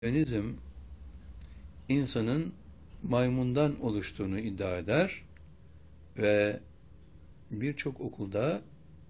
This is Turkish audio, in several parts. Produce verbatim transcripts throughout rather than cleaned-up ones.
Darwinizm insanın maymundan oluştuğunu iddia eder ve birçok okulda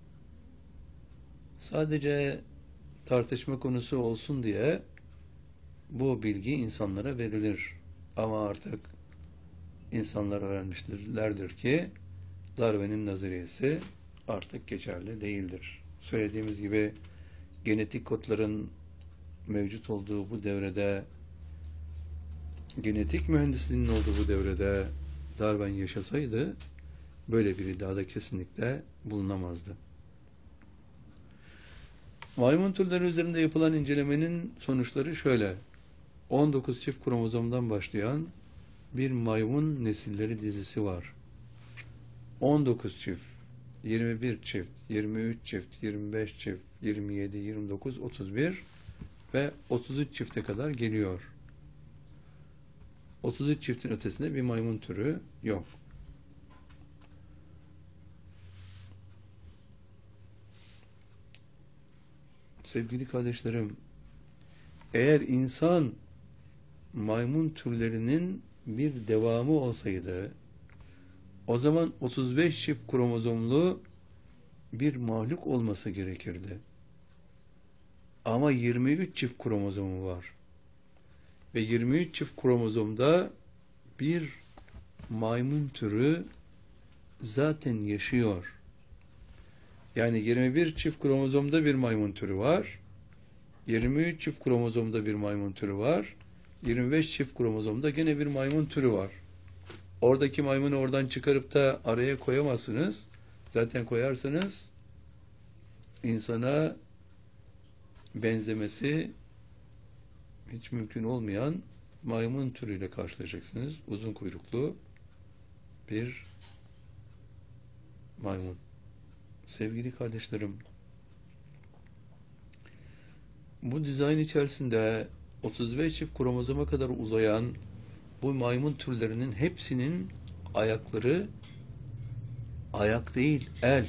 sadece tartışma konusu olsun diye bu bilgi insanlara verilir. Ama artık insanlar öğrenmişlerdir ki Darwin'in nazariyesi artık geçerli değildir. Söylediğimiz gibi genetik kodların mevcut olduğu bu devrede, genetik mühendisliğinin olduğu bu devrede Darwin yaşasaydı böyle bir iddiada kesinlikle bulunamazdı. Maymun türleri üzerinde yapılan incelemenin sonuçları şöyle. on dokuz çift kromozomdan başlayan bir maymun nesilleri dizisi var. on dokuz çift, yirmi bir çift, yirmi üç çift, yirmi beş çift, yirmi yedi, yirmi dokuz, otuz bir ve otuz üç çifte kadar geliyor. otuz üç çiftin ötesinde bir maymun türü yok. Sevgili kardeşlerim, eğer insan maymun türlerinin bir devamı olsaydı, o zaman otuz beş çift kromozomlu bir mahluk olması gerekirdi. Ama yirmi üç çift kromozomu var. Ve yirmi üç çift kromozomda bir maymun türü zaten yaşıyor. Yani yirmi bir çift kromozomda bir maymun türü var. yirmi üç çift kromozomda bir maymun türü var. yirmi beş çift kromozomda gene bir maymun türü var. Oradaki maymunu oradan çıkarıp da araya koyamazsınız. Zaten koyarsanız insana benzemesi hiç mümkün olmayan maymun türüyle karşılaşacaksınız. Uzun kuyruklu bir maymun. Sevgili kardeşlerim, bu dizayn içerisinde otuz beş çift kromozoma kadar uzayan bu maymun türlerinin hepsinin ayakları ayak değil, el.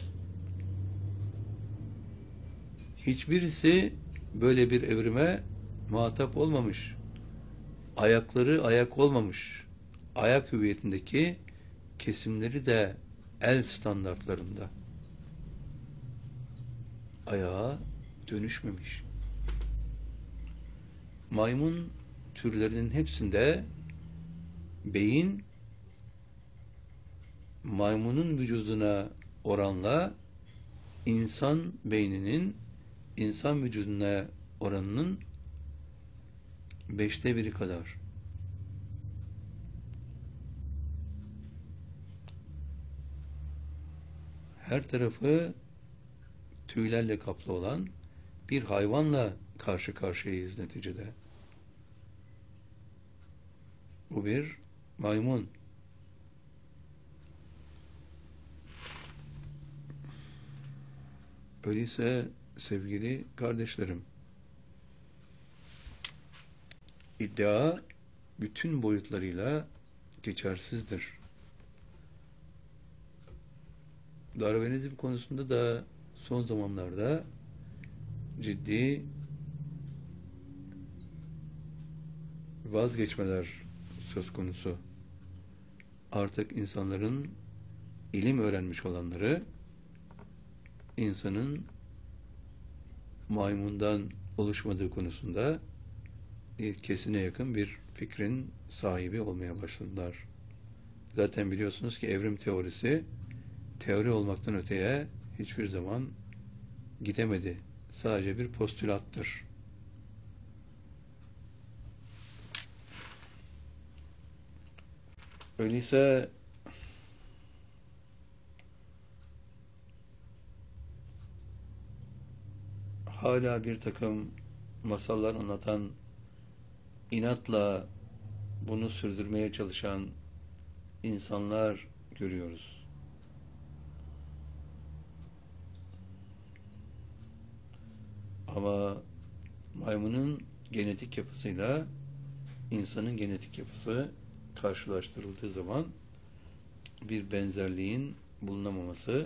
Hiçbirisi böyle bir evrime muhatap olmamış. Ayakları ayak olmamış. Ayak hüviyetindeki kesimleri de el standartlarında. Ayağa dönüşmemiş. Maymun türlerinin hepsinde beyin maymunun vücuduna oranla insan beyninin insan vücuduna oranının beşte biri kadar. Her tarafı tüylerle kaplı olan bir hayvanla karşı karşıyayız neticede. Bu bir maymun. Öyleyse sevgili kardeşlerim, iddia bütün boyutlarıyla geçersizdir. Darwinizm konusunda da son zamanlarda ciddi vazgeçmeler söz konusu. Artık insanların ilim öğrenmiş olanları insanın maymundan oluşmadığı konusunda kesine yakın bir fikrin sahibi olmaya başladılar. Zaten biliyorsunuz ki evrim teorisi teori olmaktan öteye hiçbir zaman gidemedi. Sadece bir postülattır. Öyleyse hala bir takım masallar anlatan, inatla bunu sürdürmeye çalışan insanlar görüyoruz. Ama maymunun genetik yapısıyla insanın genetik yapısı karşılaştırıldığı zaman bir benzerliğin bulunamaması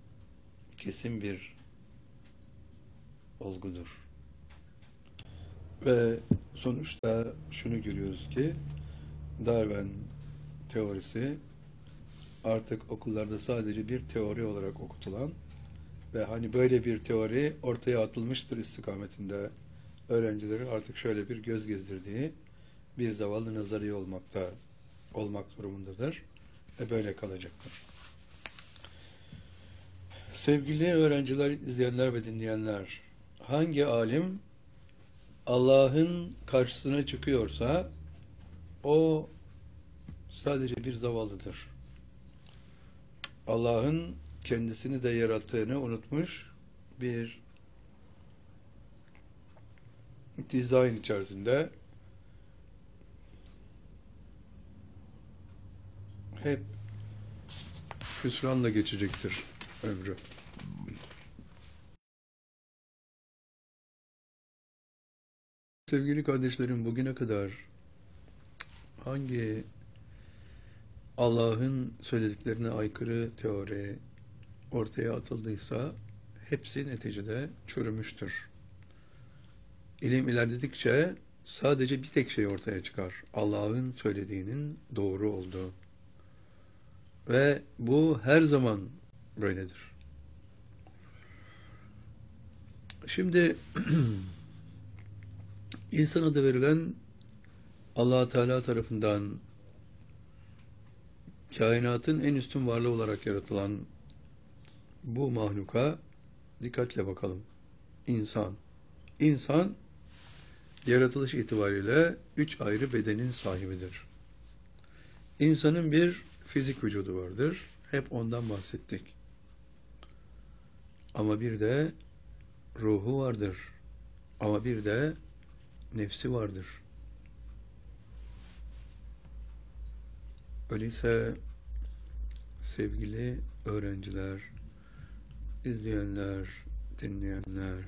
kesin bir olgudur. Ve sonuçta şunu görüyoruz ki Darwin teorisi artık okullarda sadece bir teori olarak okutulan ve hani böyle bir teori ortaya atılmıştır istikametinde öğrencileri artık şöyle bir göz gezdirdiği bir zavallı nazariye olmakta olmak durumundadır ve böyle kalacaktır. Sevgili öğrenciler, izleyenler ve dinleyenler, hangi alim Allah'ın karşısına çıkıyorsa o sadece bir zavallıdır. Allah'ın kendisini de yarattığını unutmuş bir dizayn içerisinde hep hüsranla geçecektir ömrü. Sevgili kardeşlerim, bugüne kadar hangi Allah'ın söylediklerine aykırı teori ortaya atıldıysa hepsi neticede çürümüştür. İlim ilerledikçe sadece bir tek şey ortaya çıkar. Allah'ın söylediğinin doğru olduğu. Ve bu her zaman böyledir. Şimdi insana da verilen Allah Teala tarafından kainatın en üstün varlığı olarak yaratılan bu mahluka dikkatle bakalım. İnsan. İnsan yaratılış itibariyle üç ayrı bedenin sahibidir. İnsanın bir fizik vücudu vardır. Hep ondan bahsettik. Ama bir de ruhu vardır. Ama bir de nefsi vardır. Öyleyse sevgili öğrenciler, izleyenler, dinleyenler,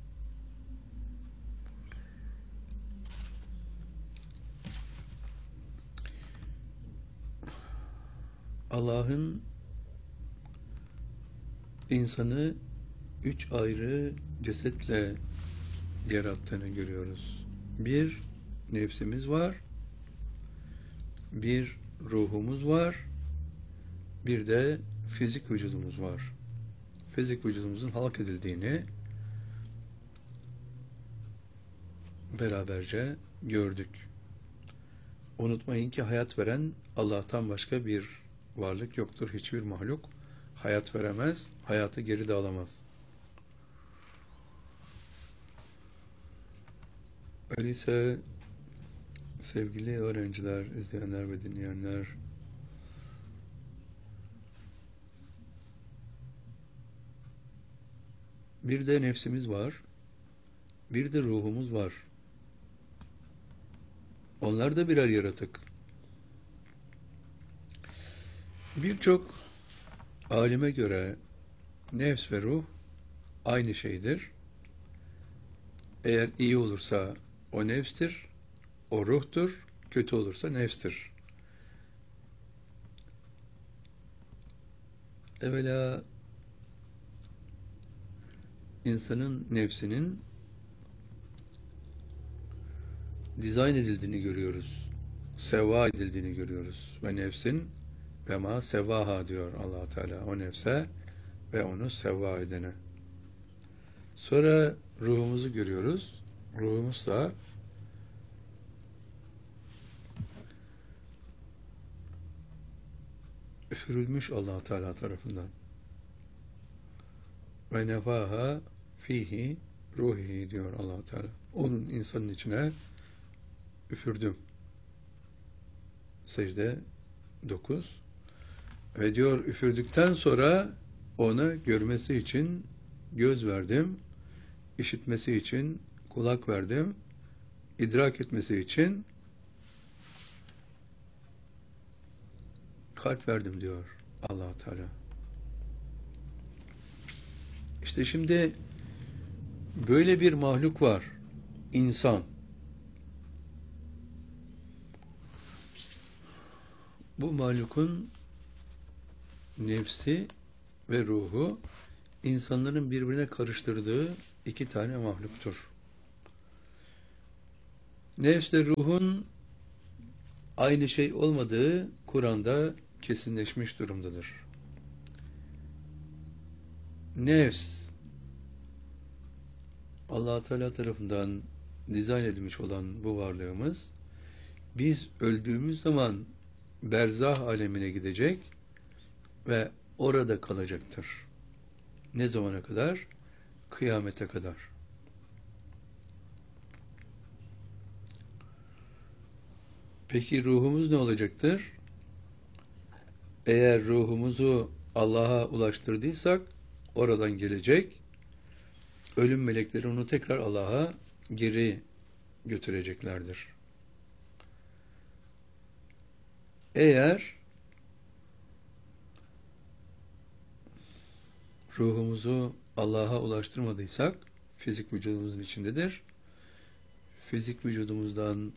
Allah'ın insanı üç ayrı cesetle yarattığını görüyoruz. Bir nefsimiz var, bir ruhumuz var, bir de fizik vücudumuz var. Fizik vücudumuzun halk edildiğini beraberce gördük. Unutmayın ki hayat veren Allah'tan başka bir varlık yoktur. Hiçbir mahluk hayat veremez, hayatı geri de alamaz. Öyleyse sevgili öğrenciler, izleyenler ve dinleyenler, bir de nefsimiz var, bir de ruhumuz var. Onlar da birer yaratık. Birçok alime göre nefs ve ruh aynı şeydir. Eğer iyi olursa o nefstir, o ruhtur, kötü olursa nefstir. Evvela insanın nefsinin dizayn edildiğini görüyoruz. Sevva edildiğini görüyoruz. Ve nefsin ve ma sevvaha diyor Allah Teala o nefse ve onu sevva edene. Sonra ruhumuzu görüyoruz. Ruhumuz da üfürülmüş Allah Teala tarafından. Ve nefaha fihi ruhi diyor Allah Teala. Onun insanın içine üfürdüm. Secde dokuz. Ve diyor üfürdükten sonra ona görmesi için göz verdim, işitmesi için kulak verdim, idrak etmesi için kalp verdim diyor Allah Teala. İşte şimdi böyle bir mahluk var, insan. Bu mahlukun nefsi ve ruhu insanların birbirine karıştırdığı iki tane mahluktur. Nefsle ruhun aynı şey olmadığı Kur'an'da kesinleşmiş durumdadır. Nefs, Allah Teala tarafından dizayn edilmiş olan bu varlığımız, biz öldüğümüz zaman berzah alemine gidecek ve orada kalacaktır. Ne zamana kadar? Kıyamete kadar. Peki ruhumuz ne olacaktır? Eğer ruhumuzu Allah'a ulaştırdıysak oradan gelecek, ölüm melekleri onu tekrar Allah'a geri götüreceklerdir. Eğer ruhumuzu Allah'a ulaştırmadıysak, fizik vücudumuzun içindedir. Fizik vücudumuzdan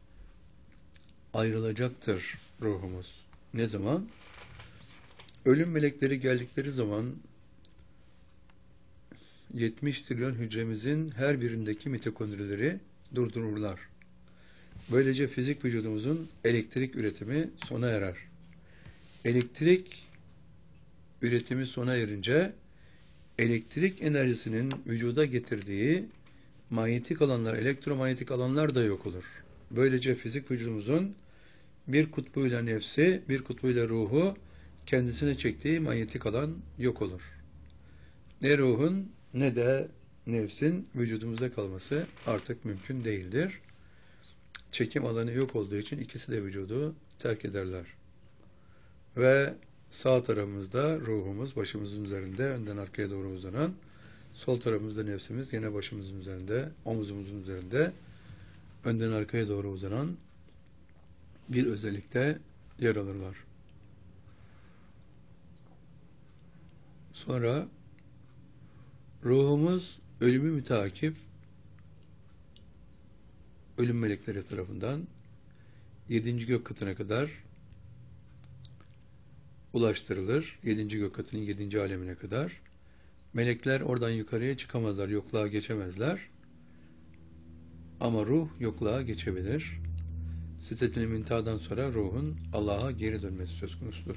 ayrılacaktır ruhumuz. Ne zaman? Ölüm melekleri geldikleri zaman yetmiş trilyon hücremizin her birindeki mitokondrileri durdururlar. Böylece fizik vücudumuzun elektrik üretimi sona erer. Elektrik üretimi sona erince elektrik enerjisinin vücuda getirdiği manyetik alanlar, elektromanyetik alanlar da yok olur. Böylece fizik vücudumuzun bir kutbuyla nefsi, bir kutbuyla ruhu kendisine çektiği manyetik alan yok olur. Ne ruhun ne de nefsin vücudumuzda kalması artık mümkün değildir. Çekim alanı yok olduğu için ikisi de vücudu terk ederler. Ve sağ tarafımızda ruhumuz başımızın üzerinde, önden arkaya doğru uzanan, sol tarafımızda nefsimiz yine başımızın üzerinde, omuzumuzun üzerinde, önden arkaya doğru uzanan bir özellikte yer alırlar. Sonra ruhumuz ölümü müteakip ölüm melekleri tarafından yedinci gök katına kadar ulaştırılır. Yedinci gök katının yedinci alemine kadar. Melekler oradan yukarıya çıkamazlar, yokluğa geçemezler. Ama ruh yokluğa geçebilir. Sidret-i Münteha'dan sonra ruhun Allah'a geri dönmesi söz konusudur.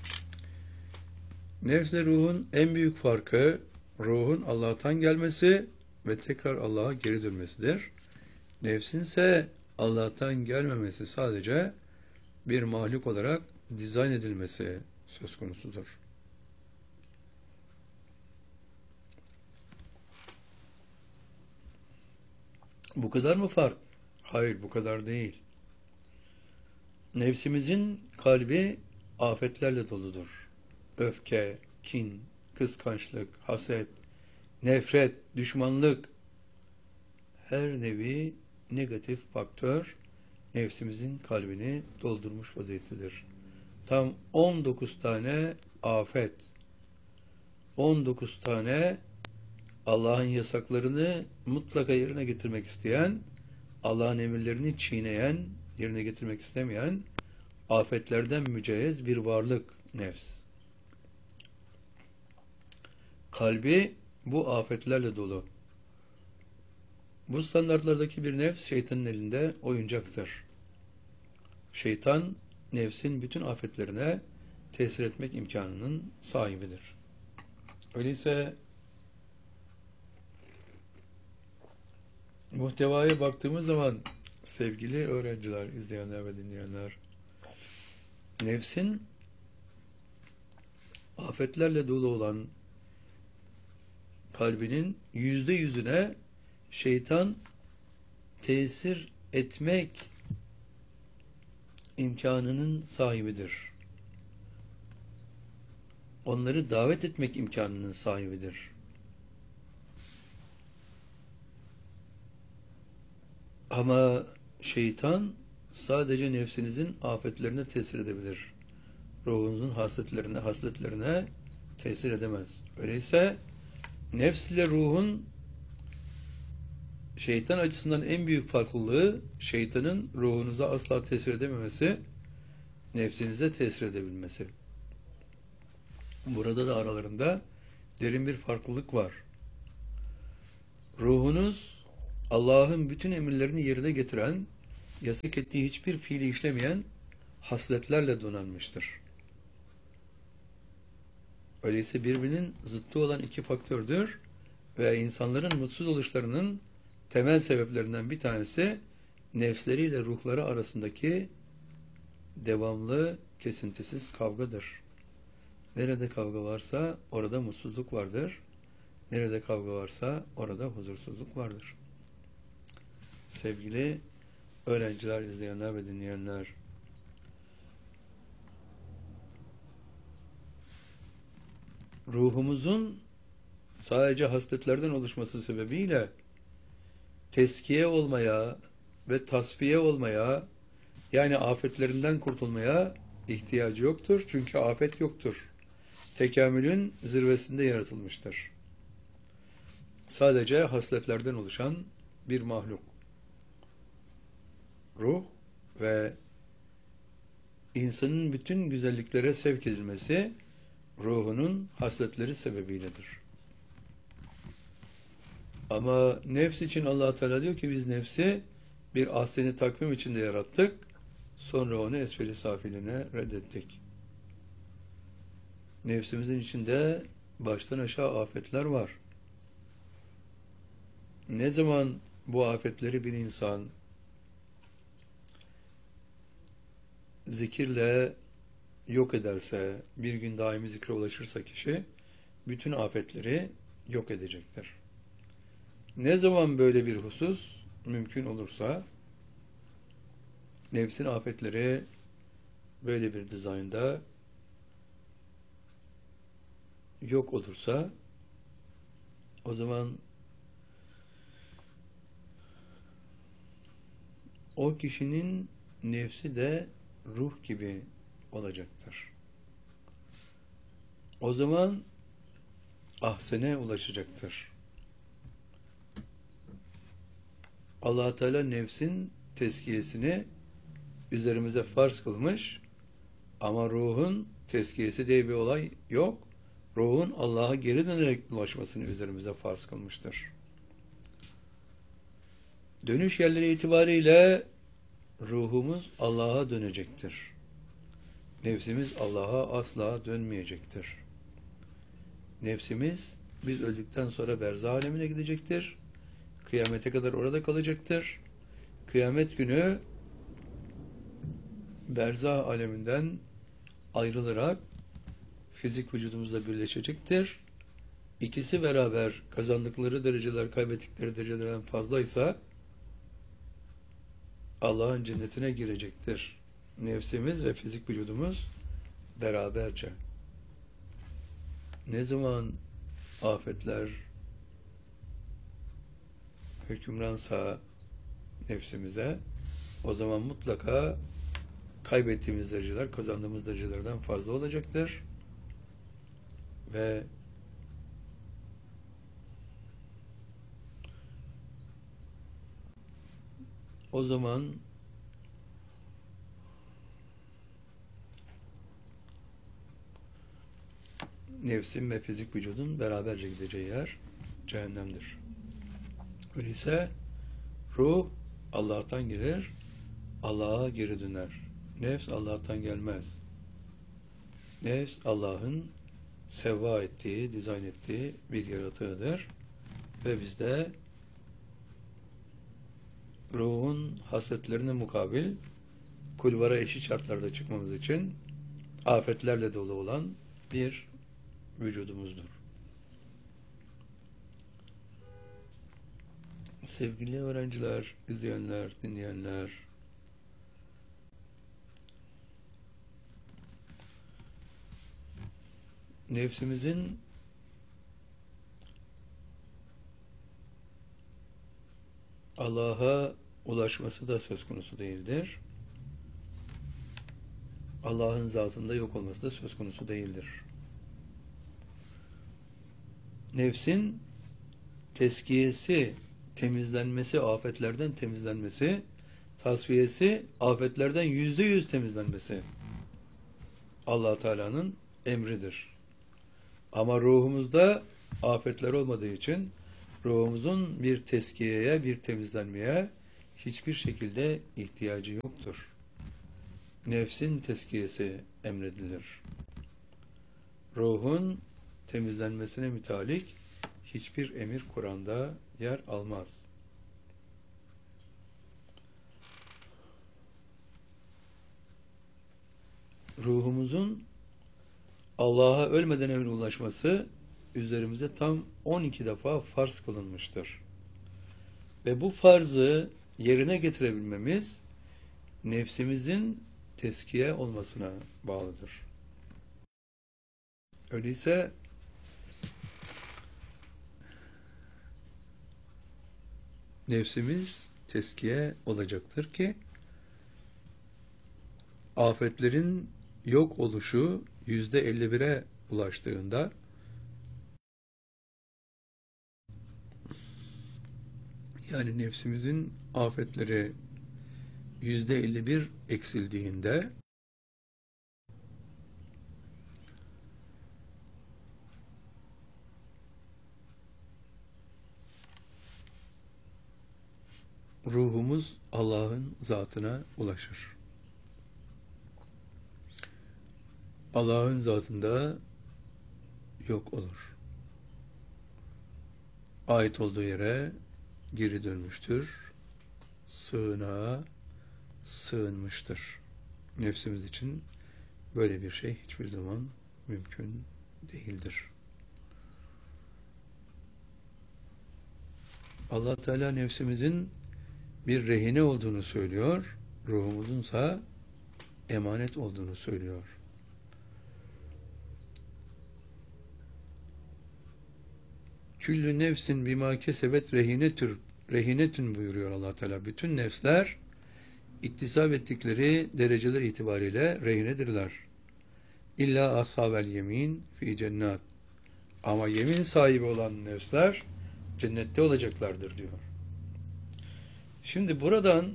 Nefsle ruhun en büyük farkı, ruhun Allah'tan gelmesi ve tekrar Allah'a geri dönmesidir. Nefsinse Allah'tan gelmemesi, sadece bir mahluk olarak dizayn edilmesi söz konusudur. Bu kadar mı fark? Hayır, bu kadar değil. Nefsimizin kalbi afetlerle doludur. Öfke, kin, kıskançlık, haset, nefret, düşmanlık, her nevi negatif faktör nefsimizin kalbini doldurmuş vaziyettedir. Tam on dokuz tane afet, on dokuz tane Allah'ın yasaklarını mutlaka yerine getirmek isteyen, Allah'ın emirlerini çiğneyen, yerine getirmek istemeyen afetlerden mücehhez bir varlık nefs. Kalbi bu afetlerle dolu. Bu standartlardaki bir nefs şeytanın elinde oyuncaktır. Şeytan nefsin bütün afetlerine tesir etmek imkanının sahibidir. Öyleyse muhtevaya baktığımız zaman sevgili öğrenciler, izleyenler ve dinleyenler, nefsin afetlerle dolu olan kalbinin yüzde yüzüne şeytan tesir etmek imkanının sahibidir. Onları davet etmek imkanının sahibidir. Ama şeytan sadece nefsinizin afetlerine tesir edebilir. Ruhunuzun hasletlerine, hasletlerine tesir edemez. Öyleyse nefs ile ruhun şeytan açısından en büyük farklılığı, şeytanın ruhunuza asla tesir edememesi, nefsinize tesir edebilmesi. Burada da aralarında derin bir farklılık var. Ruhunuz Allah'ın bütün emirlerini yerine getiren, yasak ettiği hiçbir fiili işlemeyen hasletlerle donanmıştır. Öyleyse birbirinin zıttı olan iki faktördür ve insanların mutsuz oluşlarının temel sebeplerinden bir tanesi nefsleriyle ruhları arasındaki devamlı, kesintisiz kavgadır. Nerede kavga varsa orada mutsuzluk vardır. Nerede kavga varsa orada huzursuzluk vardır. Sevgili öğrenciler, izleyenler ve dinleyenler, ruhumuzun sadece hasletlerden oluşması sebebiyle teskiye olmaya ve tasfiye olmaya, yani afetlerinden kurtulmaya ihtiyacı yoktur. Çünkü afet yoktur. Tekamülün zirvesinde yaratılmıştır. Sadece hasletlerden oluşan bir mahluk. Ruh ve insanın bütün güzelliklere sevk edilmesi ruhunun hasletleri sebebiyledir. Ama nefs için Allah Teala diyor ki biz nefsi bir ahseni takvim içinde yarattık. Sonra onu esfeli safiline reddettik. Nefsimizin içinde baştan aşağı afetler var. Ne zaman bu afetleri bir insan zikirle yok ederse, bir gün daimi zikre ulaşırsa kişi, bütün afetleri yok edecektir. Ne zaman böyle bir husus mümkün olursa, nefsin afetleri böyle bir dizaynda yok olursa, o zaman o kişinin nefsi de ruh gibi olacaktır. O zaman ahsene ulaşacaktır. Allah Teala nefsin tezkiyesini üzerimize farz kılmış ama ruhun tezkiyesi diye bir olay yok. Ruhun Allah'a geri dönerek ulaşmasını üzerimize farz kılmıştır. Dönüş yerleri itibariyle ruhumuz Allah'a dönecektir. Nefsimiz Allah'a asla dönmeyecektir. Nefsimiz biz öldükten sonra berzah alemine gidecektir. Kıyamete kadar orada kalacaktır. Kıyamet günü berzah aleminden ayrılarak fizik vücudumuzla birleşecektir. İkisi beraber kazandıkları dereceler kaybettikleri derecelerden fazlaysa Allah'ın cennetine girecektir. Nefsimiz ve fizik vücudumuz beraberce. Ne zaman afetler hükümransa nefsimize, o zaman mutlaka kaybettiğimiz dereceler kazandığımız derecelerden fazla olacaktır. Ve o zaman nefsin ve fizik vücudun beraberce gideceği yer cehennemdir. Öyleyse ruh Allah'tan gelir, Allah'a geri döner. Nefs Allah'tan gelmez. Nefs Allah'ın sevva ettiği, dizayn ettiği bir yaratığıdır. Ve biz de ruhun hasletlerine mukabil kulvara eşit şartlarda çıkmamız için afetlerle dolu olan bir vücudumuzdur. Sevgili öğrenciler, izleyenler, dinleyenler, nefsimizin Allah'a ulaşması da söz konusu değildir. Allah'ın zatında yok olması da söz konusu değildir. Nefsin tezkiyesi, temizlenmesi, afetlerden temizlenmesi, tasfiyesi, afetlerden yüzde yüz temizlenmesi Allah Teala'nın emridir. Ama ruhumuzda afetler olmadığı için Ruhumuzun bir tezkiyeye, bir temizlenmeye hiçbir şekilde ihtiyacı yoktur. Nefsin tezkiyesi emredilir. Ruhun temizlenmesine mütalik hiçbir emir Kur'an'da yer almaz. Ruhumuzun Allah'a ölmeden evvel ulaşması üzerimize tam on iki defa farz kılınmıştır. Ve bu farzı yerine getirebilmemiz nefsimizin tezkiye olmasına bağlıdır. Öyleyse nefsimiz tezkiye olacaktır ki afetlerin yok oluşu yüzde elli bire ulaştığında, yani nefsimizin afetleri yüzde elli bir eksildiğinde ruhumuz Allah'ın zatına ulaşır. Allah'ın zatında yok olur. Ait olduğu yere geri dönmüştür. Sığınağa sığınmıştır. Nefsimiz için böyle bir şey hiçbir zaman mümkün değildir. Allah Teala nefsimizin bir rehine olduğunu söylüyor, ruhumuzunsa emanet olduğunu söylüyor. Küllü nefsin bima kesebet rehinetür, rehinetün buyuruyor Allah Teala. Bütün nefsler iktisap ettikleri dereceler itibariyle rehinedirler. İlla ashabel yemin fi cennet. Ama yemin sahibi olan nefsler cennette olacaklardır diyor. Şimdi buradan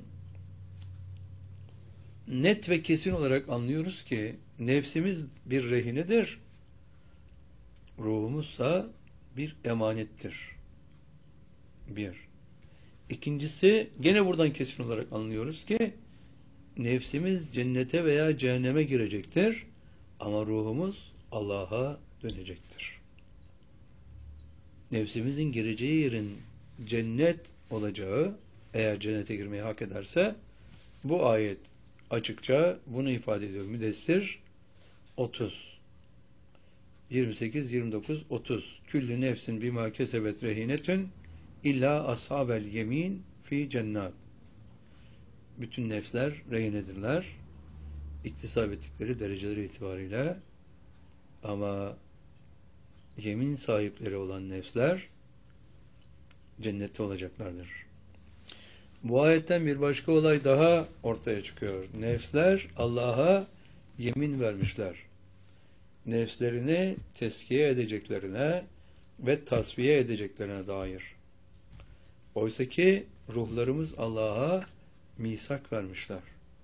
net ve kesin olarak anlıyoruz ki nefsimiz bir rehinedir, ruhumuzsa bir emanettir. Bir. İkincisi, gene buradan kesin olarak anlıyoruz ki nefsimiz cennete veya cehenneme girecektir ama ruhumuz Allah'a dönecektir. Nefsimizin gireceği yerin cennet olacağı, eğer cennete girmeyi hak ederse, bu ayet açıkça bunu ifade ediyor. Müddessir otuz. yirmi sekiz, yirmi dokuz, otuz. Küllü nefsin bima kesebet rehinetün illa ashabel yemin fi cennet. Bütün nefsler rehinedirler, iktisap ettikleri dereceleri itibariyle, ama yemin sahipleri olan nefsler cennette olacaklardır. Bu ayetten bir başka olay daha ortaya çıkıyor. Nefsler Allah'a yemin vermişler. Nefslerini tezkiye edeceklerine ve tasfiye edeceklerine dair. Oysa ki ruhlarımız Allah'a misak vermişler.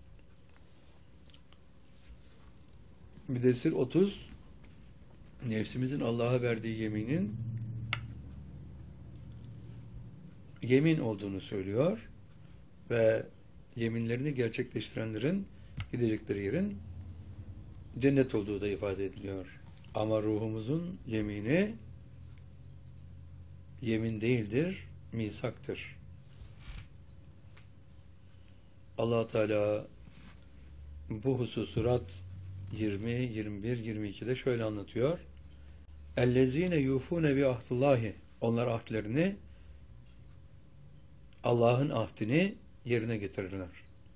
Müddessir otuz, nefsimizin Allah'a verdiği yeminin yemin olduğunu söylüyor ve yeminlerini gerçekleştirenlerin gidecekleri yerin cennet olduğu da ifade ediliyor. Ama ruhumuzun yemini yemin değildir, misaktır. Allah Teala bu hususu Surat yirmi, yirmi bir, yirmi iki'de şöyle anlatıyor. اَلَّذ۪ينَ يُوفُونَ بِعَهْدِ Onlar ahdlerini, Allah'ın ahdini yerine getirirler.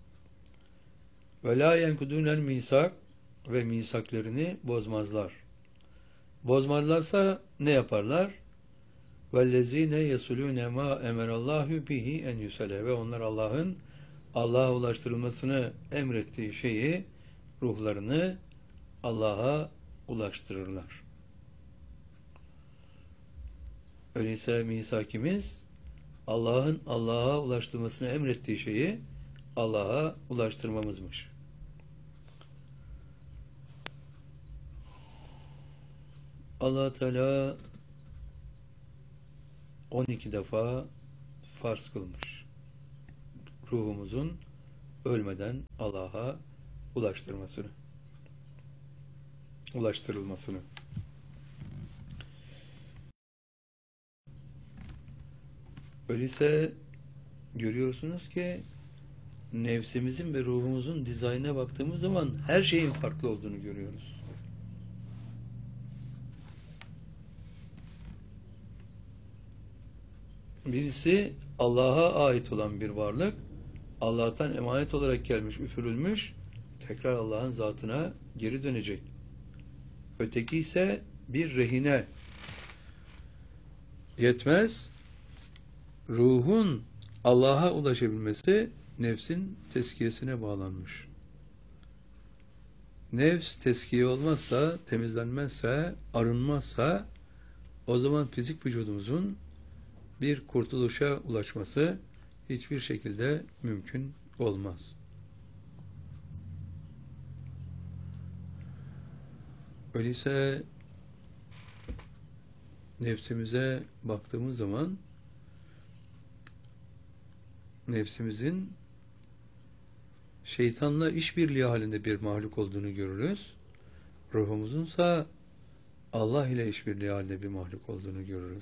وَلَا يَنْكُدُونَ الْمِيسَاقِ Ve misaklarını bozmazlar. Bozmazlarsa ne yaparlar? وَالَّذ۪ينَ يَسُلُونَ مَا اَمَرَ اللّٰهُ بِهِ اَنْ يُسَلَى Ve onlar Allah'ın Allah'a ulaştırılmasını emrettiği şeyi, ruhlarını Allah'a ulaştırırlar. Öyleyse misakimiz, Allah'ın Allah'a ulaştırmasını emrettiği şeyi Allah'a ulaştırmamızmış. Allah Teala on iki defa farz kılmış. Ruhumuzun ölmeden Allah'a ulaştırmasını, ulaştırılmasını. Öyleyse görüyorsunuz ki nefsimizin ve ruhumuzun dizaynına baktığımız zaman her şeyin farklı olduğunu görüyoruz. Birisi Allah'a ait olan bir varlık, Allah'tan emanet olarak gelmiş, üfürülmüş, tekrar Allah'ın zatına geri dönecek. Öteki ise bir rehine. Yetmez, ruhun Allah'a ulaşabilmesi nefsin tezkiyesine bağlanmış. Nefs tezkiye olmazsa, temizlenmezse, arınmazsa o zaman fizik vücudumuzun bir kurtuluşa ulaşması hiçbir şekilde mümkün olmaz. Öyleyse nefsimize baktığımız zaman nefsimizin şeytanla işbirliği halinde bir mahluk olduğunu görürüz. Ruhumuzunsa Allah ile işbirliği halinde bir mahluk olduğunu görürüz.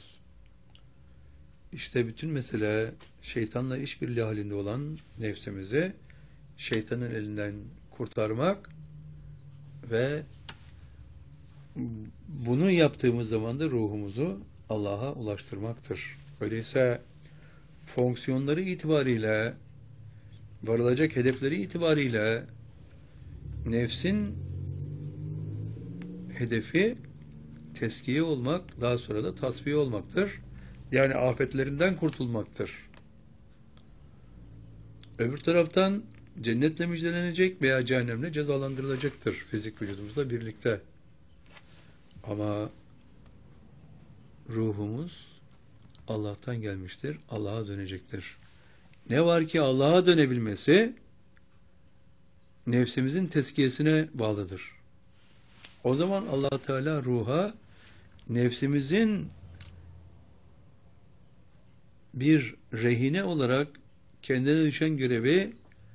İşte bütün mesele şeytanla işbirliği halinde olan nefsimizi şeytanın elinden kurtarmak ve bunu yaptığımız zaman da ruhumuzu Allah'a ulaştırmaktır. Öyleyse fonksiyonları itibariyle, varılacak hedefleri itibariyle nefsin hedefi teskiye olmak, daha sonra da tasfiye olmaktır. Yani afetlerinden kurtulmaktır. Öbür taraftan cennetle müjdelenecek veya cehennemle cezalandırılacaktır fizik vücudumuzla birlikte. Ama ruhumuz Allah'tan gelmiştir, Allah'a dönecektir. Ne var ki Allah'a dönebilmesi nefsimizin tezkiyesine bağlıdır. O zaman Allah Teala ruha nefsimizin bir rehine olarak kendine düşen görevi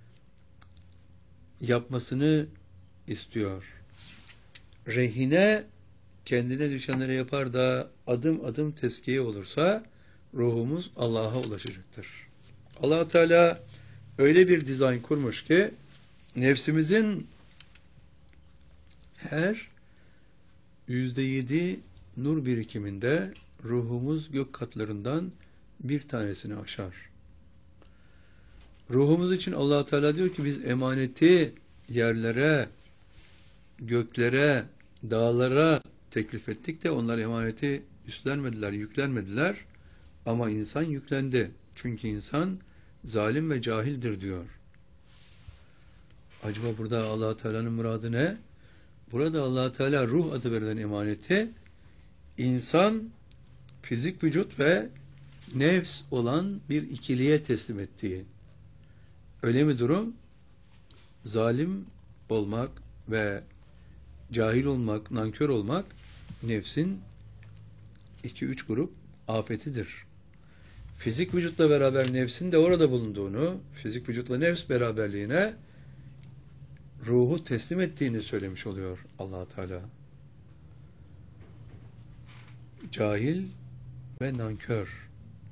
yapmasını istiyor. Rehine kendine düşenleri yapar da adım adım tezkiye olursa ruhumuz Allah'a ulaşacaktır. Allah Teala öyle bir dizayn kurmuş ki nefsimizin her yüzde yedi nur birikiminde ruhumuz gök katlarından bir tanesini aşar. Ruhumuz için Allah Teala diyor ki biz emaneti yerlere, göklere, dağlara teklif ettik de onlar emaneti üstlenmediler, yüklenmediler. Ama insan yüklendi. Çünkü insan zalim ve cahildir diyor. Acaba burada Allah Teala'nın muradı ne? Burada Allah Teala ruh adı verilen emaneti insan, fizik vücut ve nefs olan bir ikiliye teslim ettiği. Öyle mi durum? Zalim olmak ve cahil olmak, nankör olmak nefsin iki üç grup afetidir. Fizik vücutla beraber nefsin de orada bulunduğunu, fizik vücutla nefs beraberliğine ruhu teslim ettiğini söylemiş oluyor Allah Teala. Cahil ve nankör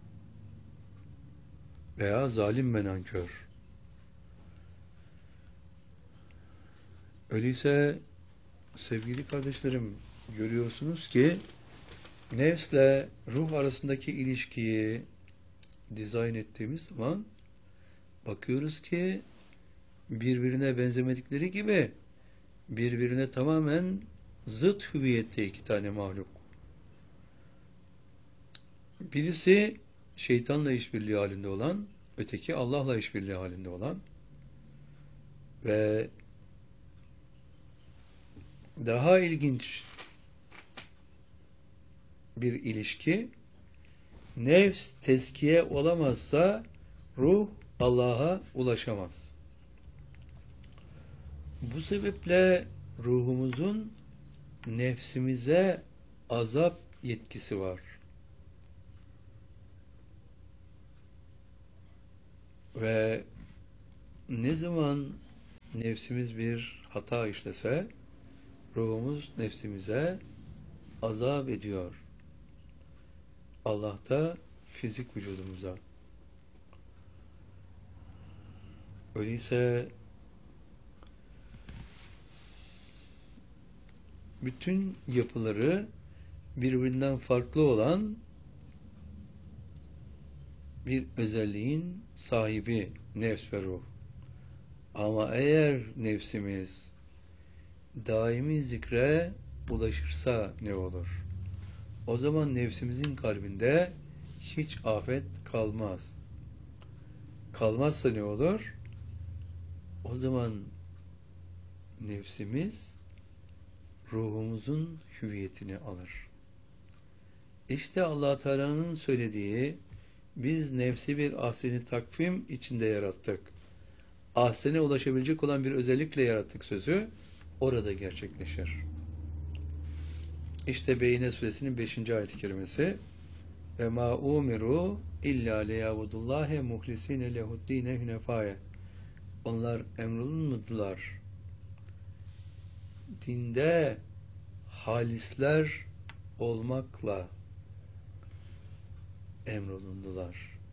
veya zalim ve nankör. Öyleyse sevgili kardeşlerim, görüyorsunuz ki nefsle ruh arasındaki ilişkiyi dizayn ettiğimiz zaman bakıyoruz ki birbirine benzemedikleri gibi birbirine tamamen zıt hüviyette iki tane mahluk. Birisi şeytanla işbirliği halinde olan, öteki Allah'la işbirliği halinde olan ve daha ilginç bir ilişki, nefs tezkiye olamazsa ruh Allah'a ulaşamaz. Bu sebeple ruhumuzun nefsimize azap yetkisi var. Ve ne zaman nefsimiz bir hata işlese, ruhumuz nefsimize azap ediyor. Allah da fizik vücudumuza. Öyleyse bütün yapıları birbirinden farklı olan bir özelliğin sahibi nefs ve ruh. Ama eğer nefsimiz daimi zikre ulaşırsa ne olur? O zaman nefsimizin kalbinde hiç afet kalmaz. Kalmazsa ne olur? O zaman nefsimiz ruhumuzun hüviyetini alır. İşte Allah Teala'nın söylediği, biz nefsi bir ahseni takvim içinde yarattık. Ahsene ulaşabilecek olan bir özellikle yarattık sözü orada gerçekleşir. İşte Beyne suresinin beşinci ayet-i kerimesi ve ma umiru illa liyabudullahe muhlisine lehuddine hünefâye. Onlar emrolunmadılar. Dinde halisler olmakla emrolundular.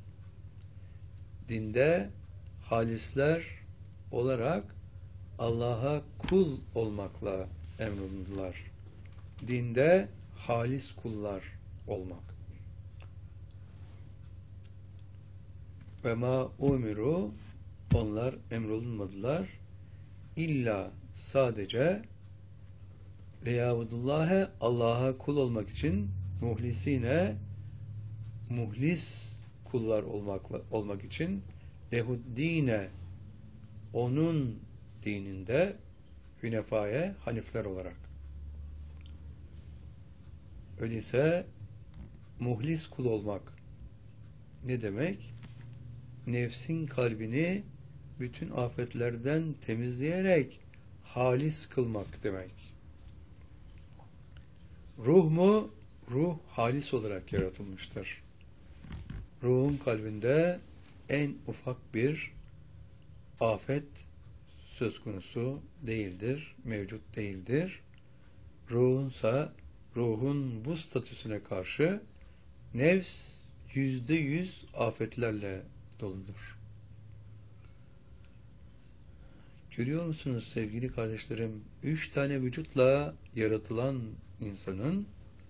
Dinde halisler olarak Allah'a kul olmakla emrolundular. Dinde halis kullar olmak. Ve ma umiru, onlar emrolunmadılar. İlla sadece liyabudullâhe, Allah'a kul olmak için, muhlisine, muhlis kullar olmakla, olmak için, lehuddine, onun dininde, hünefâye, hanifler olarak. Öyleyse muhlis kul olmak ne demek? Nefsin kalbini bütün afetlerden temizleyerek halis kılmak demek. Ruh mu? Ruh halis olarak yaratılmıştır. Ruhun kalbinde en ufak bir afet söz konusu değildir, mevcut değildir. Ruhunsa, ruhun bu statüsüne karşı nefs yüzde yüz afetlerle doludur. Görüyor musunuz sevgili kardeşlerim? Üç tane vücutla yaratılan insanın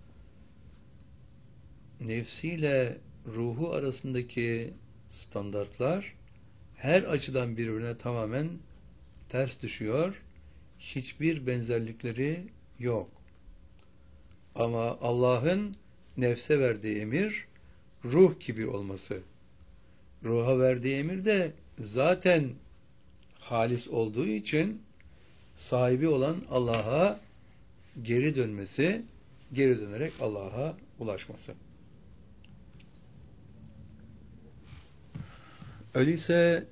nefsiyle ruhu arasındaki standartlar her açıdan birbirine tamamen ters düşüyor. Hiçbir benzerlikleri yok. Ama Allah'ın nefse verdiği emir ruh gibi olması. Ruha verdiği emir de zaten halis olduğu için sahibi olan Allah'a geri dönmesi, geri dönerek Allah'a ulaşması. Öyleyse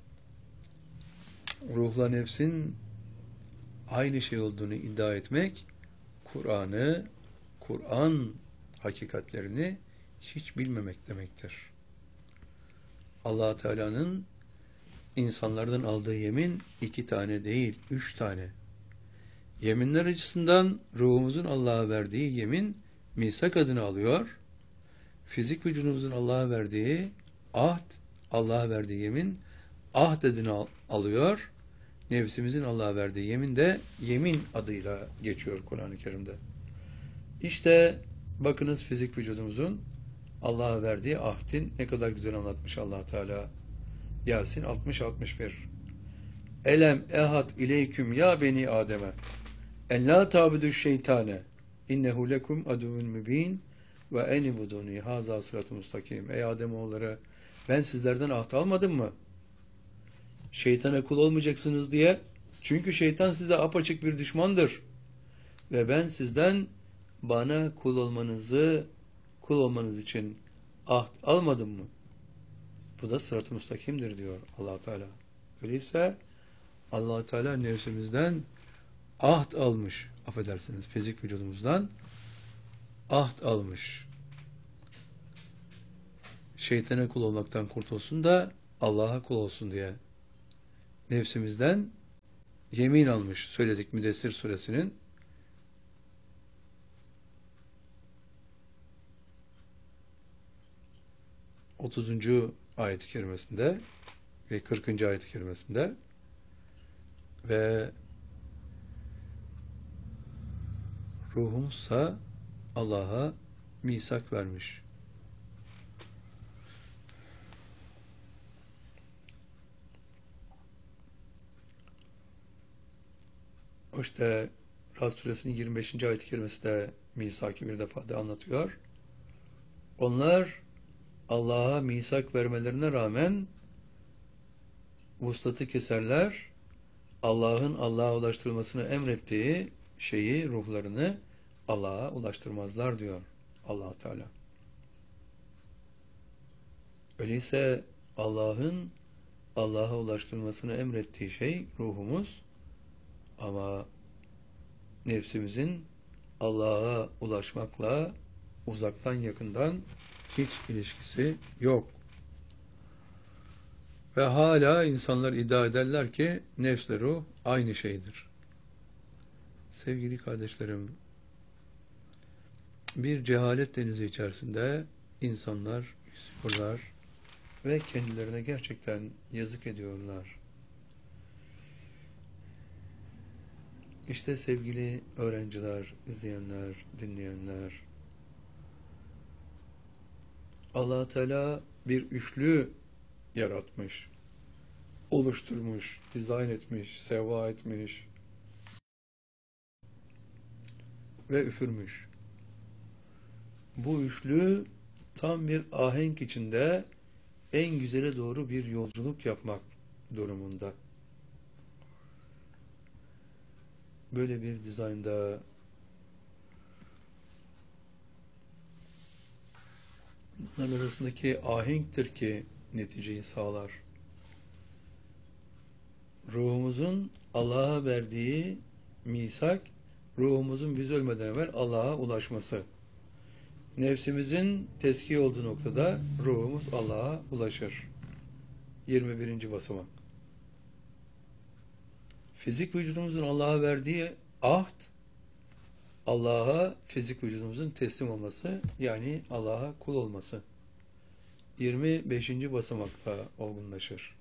ruhla nefsin aynı şey olduğunu iddia etmek, Kur'an'ı, Kur'an hakikatlerini hiç bilmemek demektir. Allah Teala'nın insanlardan aldığı yemin iki tane değil, üç tane. Yeminler açısından ruhumuzun Allah'a verdiği yemin misak adını alıyor. Fizik vücudumuzun Allah'a verdiği ahd, Allah'a verdiği yemin ahd adını al alıyor. Nefsimizin Allah'a verdiği yemin de yemin adıyla geçiyor Kur'an-ı Kerim'de. İşte bakınız fizik vücudumuzun Allah'a verdiği ahdin ne kadar güzel anlatmış Allah Teala. Yasin altmış altmış bir. Elem ehad ileyküm ya beni Adem'e en la ta'budu şeytane innehu lekum aduvun mübin ve enibuduni haza sırat-ı mustakim. Ey Ademoğulları, ben sizlerden ahd almadım mı? Şeytana kul olmayacaksınız diye. Çünkü şeytan size apaçık bir düşmandır. Ve ben sizden bana kul olmanızı, kul olmanız için ahd almadım mı? Bu da sırat-ı müstakimdir diyor Allah Teala. Öyleyse Allah Teala nefsimizden ahd almış. Affedersiniz, fizik vücudumuzdan ahd almış. Şeytana kul olmaktan kurtulsun da Allah'a kul olsun diye nefsimizden yemin almış. Söyledik Müddessir suresinin otuzuncu ayet-i kerimesinde ve kırkıncı ayet-i kerimesinde ve ruhumuzsa Allah'a misak vermiş. İşte Ra'd suresinin yirmi beşinci ayet-i kerimesi de misaki bir defa da anlatıyor. Onlar Allah'a misak vermelerine rağmen vuslatı keserler, Allah'ın Allah'a ulaştırılmasını emrettiği şeyi, ruhlarını Allah'a ulaştırmazlar diyor Allah Teala. Öyleyse Allah'ın Allah'a ulaştırılmasını emrettiği şey ruhumuz, ama nefsimizin Allah'a ulaşmakla uzaktan yakından hiç ilişkisi yok. Ve hala insanlar iddia ederler ki nefsle ruh aynı şeydir. Sevgili kardeşlerim, bir cehalet denizi içerisinde insanlar yüzüyorlar ve kendilerine gerçekten yazık ediyorlar. İşte sevgili öğrenciler, izleyenler, dinleyenler, Allah Teala bir üçlü yaratmış, oluşturmuş, dizayn etmiş, seva etmiş ve üfürmüş. Bu üçlü tam bir ahenk içinde en güzele doğru bir yolculuk yapmak durumunda. Böyle bir dizaynda bunların arasındaki ahenktir ki neticeyi sağlar. Ruhumuzun Allah'a verdiği misak, ruhumuzun biz ölmeden evvel Allah'a ulaşması. Nefsimizin tezkiye olduğu noktada ruhumuz Allah'a ulaşır. yirmi birinci basamak. Fizik vücudumuzun Allah'a verdiği ahd, Allah'a fizik vücudumuzun teslim olması, yani Allah'a kul olması. yirmi beşinci basamakta olgunlaşır.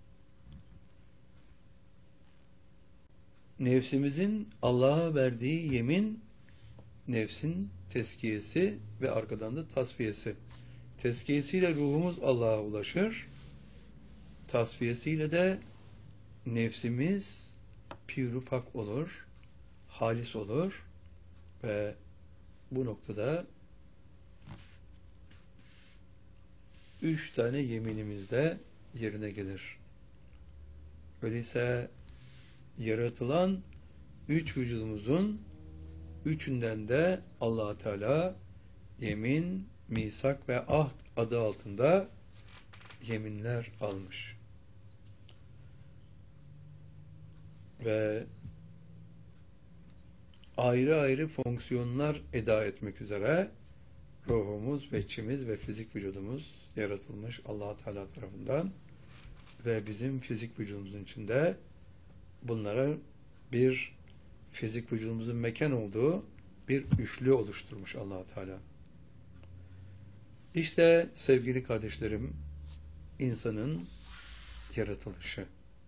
Nefsimizin Allah'a verdiği yemin, nefsin tezkiyesi ve arkadan da tasfiyesi. Tezkiyesiyle ruhumuz Allah'a ulaşır. Tasfiyesiyle de nefsimiz pür-i-pak olur, halis olur ve bu noktada üç tane yeminimiz de yerine gelir. Öyleyse yaratılan üç vücudumuzun üçünden de Allah Teala yemin, misak ve ahd adı altında yeminler almış. Ve ayrı ayrı fonksiyonlar eda etmek üzere ruhumuz, veçimiz ve fizik vücudumuz yaratılmış Allah Teala tarafından ve bizim fizik vücudumuzun içinde bunlara bir fizik vücudumuzun mekan olduğu bir üçlü oluşturmuş Allah Teala. İşte sevgili kardeşlerim, insanın yaratılışı.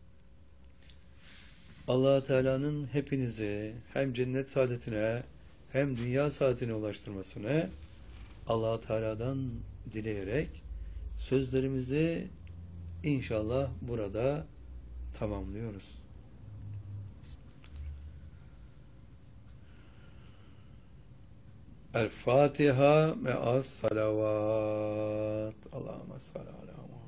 Allah Teala'nın hepinizi hem cennet saadetine hem dünya saadetine ulaştırmasını Allah Teala'dan dileyerek sözlerimizi inşallah burada tamamlıyoruz. El Fatiha me'as salavat. Allahümme salli ala